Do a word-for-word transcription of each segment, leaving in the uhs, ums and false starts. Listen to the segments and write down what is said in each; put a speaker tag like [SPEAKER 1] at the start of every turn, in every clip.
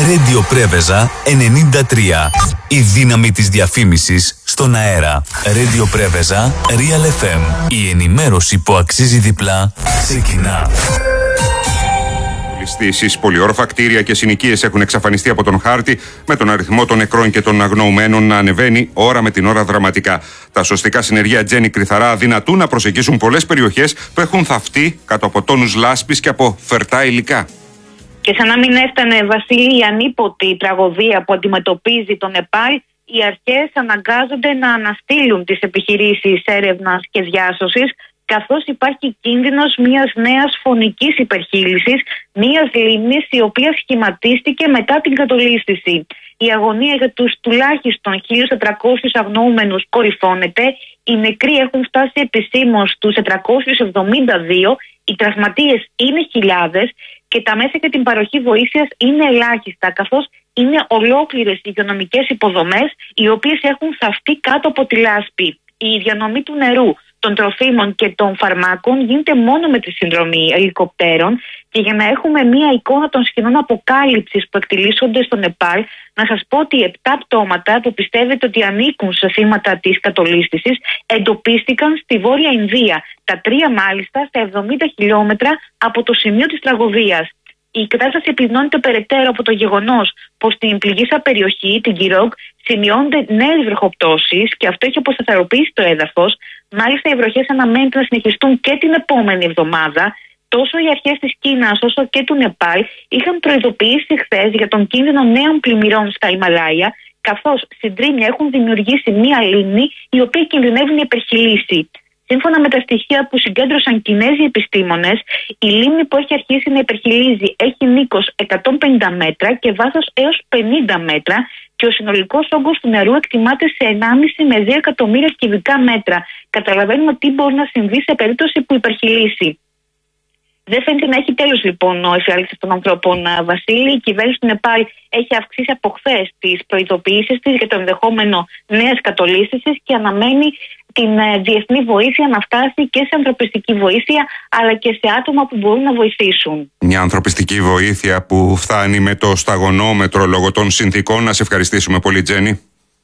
[SPEAKER 1] Radio Πρέβεζα ενενήντα τρία. Η δύναμη της διαφήμισης στον αέρα. Radio Πρέβεζα Real εφ εμ. Η ενημέρωση που αξίζει διπλά ξεκινά.
[SPEAKER 2] Στήσεις, πολυόροφα κτίρια και συνοικίες έχουν εξαφανιστεί από τον χάρτη, με τον αριθμό των νεκρών και των αγνοωμένων να ανεβαίνει ώρα με την ώρα δραματικά. Τα σωστικά συνεργεία Τζέννη Κρυθαρά αδυνατούν να προσεγγίσουν πολλές περιοχές που έχουν θαυτεί κάτω από τόνους λάσπης και από φερτά υλικά.
[SPEAKER 3] Και σαν να μην έφτανε, Βασίλη, η ανίποτη τραγωδία που αντιμετωπίζει το Νεπάλ, οι αρχές αναγκάζονται να αναστείλουν τις επιχειρήσεις έρευνας και διάσωσης, καθώς υπάρχει κίνδυνος μιας νέας φωνικής υπερχείλησης, μιας λίμνης η οποία σχηματίστηκε μετά την κατολίσθηση. Η αγωνία για τους τουλάχιστον χίλια τετρακόσιους αγνοούμενους κορυφώνεται, οι νεκροί έχουν φτάσει επισήμως στους τετρακόσιους εβδομήντα δύο, οι τραυματίες είναι χιλιάδες και τα μέσα για την παροχή βοήθειας είναι ελάχιστα, καθώς είναι ολόκληρες οι υγειονομικές υποδομές οι οποίες έχουν θαυτεί κάτω από τη λάσπη. Η διανομή του νερού, των τροφίμων και των φαρμάκων γίνεται μόνο με τη συνδρομή ελικοπτέρων, και για να έχουμε μία εικόνα των σχεδόν αποκάλυψης που εκτιλήσονται στο Νεπάλ, να σας πω ότι επτά πτώματα που πιστεύετε ότι ανήκουν σε θύματα της κατολίσθησης εντοπίστηκαν στη Βόρεια Ινδία, τα τρία μάλιστα στα εβδομήντα χιλιόμετρα από το σημείο της τραγωδίας. Η κατάσταση επιδεινώνεται περαιτέρω από το γεγονός πως στην πληγήσα περιοχή, την Κιρόγκ, σημειώνονται νέες βροχοπτώσεις και αυτό έχει αποσταθεροποιήσει το έδαφος. Μάλιστα, οι βροχές αναμένεται να συνεχιστούν και την επόμενη εβδομάδα. Τόσο οι αρχές της Κίνας όσο και του Νεπάλ είχαν προειδοποιήσει χθες για τον κίνδυνο νέων πλημμυρών στα Ιμαλάια, καθώς συντρίμμια έχουν δημιουργήσει μία λίμνη η οποία κινδυνεύει να υπερχειλήσει. Σύμφωνα με τα στοιχεία που συγκέντρωσαν Κινέζοι επιστήμονες, η λίμνη που έχει αρχίσει να υπερχειλίζει έχει μήκος εκατόν πενήντα μέτρα και βάθος έως πενήντα μέτρα, και ο συνολικός όγκος του νερού εκτιμάται σε ενάμιση με δύο εκατομμύρια κυβικά μέτρα. Καταλαβαίνουμε τι μπορεί να συμβεί σε περίπτωση που υπερχειλήσει. Δεν φαίνεται να έχει τέλος λοιπόν ο εφιάλτης των ανθρώπων, Βασίλη. Η κυβέρνηση του Νεπάλ έχει αυξήσει από χθες τις προειδοποιήσεις της για το ενδεχόμενο νέας κατολίσθησης και αναμένει την διεθνή βοήθεια να φτάσει και σε ανθρωπιστική βοήθεια, αλλά και σε άτομα που μπορούν να βοηθήσουν.
[SPEAKER 2] Μια ανθρωπιστική βοήθεια που φτάνει με το σταγονόμετρο λόγω των συνθήκων. Να σε ευχαριστήσουμε πολύ, Τζέννη.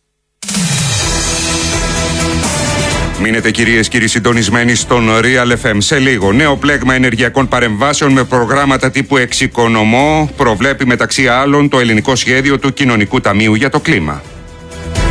[SPEAKER 2] Μείνετε, κυρίες και κύριοι, συντονισμένοι στον Real εφ εμ. Σε λίγο, νέο πλέγμα ενεργειακών παρεμβάσεων με προγράμματα τύπου Εξοικονομώ προβλέπει μεταξύ άλλων το ελληνικό σχέδιο του Κοινωνικού Ταμείου για το κλίμα.